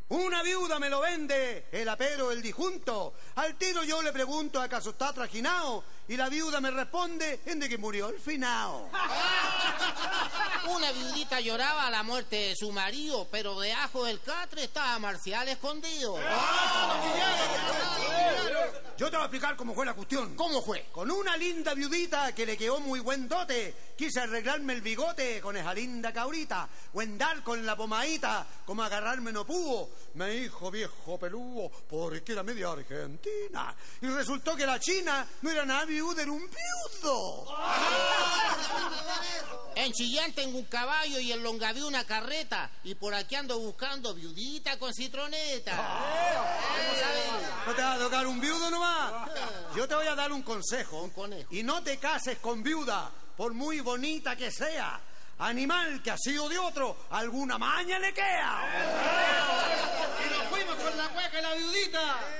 Una viuda me lo vende el apero, el disjunto. Al tiro yo le pregunto acaso está trajinao y la viuda me responde en de que murió el finao. Una viudita lloraba la muerte de su marido, pero debajo del catre estaba Marcial escondido. Yo te voy a explicar cómo fue la cuestión. ¿Cómo fue? Con una linda viudita que le quedó muy buen dote, quise arreglarme el bigote con esa linda cabrita, o andar con la pomadita, como agarrarme no pudo. Me dijo viejo peludo, porque era media argentina. Y resultó que la china no era nada viuda, era un viudo. En Chillán tengo un caballo y en Longaví una carreta. Y por aquí ando buscando viudita con citroneta. ¿No te va a tocar un viudo nomás? Yo te voy a dar un consejo. Un conejo. Y no te cases con viuda, por muy bonita que sea. Animal que ha sido de otro, alguna maña le queda. Y nos fuimos con la cueca y la viudita.